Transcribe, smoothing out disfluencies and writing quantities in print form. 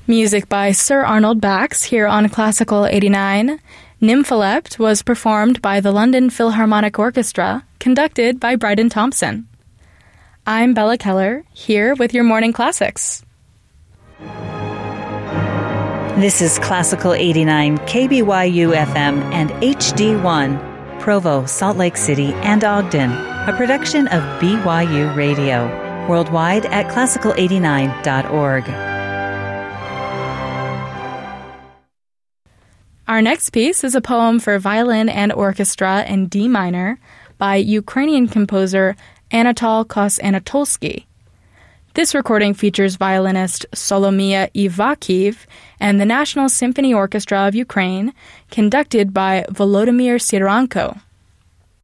Music by Sir Arnold Bax here on Classical 89. Nympholept was performed by the London Philharmonic Orchestra, conducted by Bryden Thompson. I'm Bella Keller, here with your morning classics. This is Classical 89, KBYU FM and HD1, Provo, Salt Lake City, and Ogden, a production of BYU Radio, worldwide at classical89.org. Our next piece is a poem for violin and orchestra in D minor by Ukrainian composer Anatol Kos-Anatolsky. This recording features violinist Solomia Ivakiv and the National Symphony Orchestra of Ukraine, conducted by Volodymyr Siranko.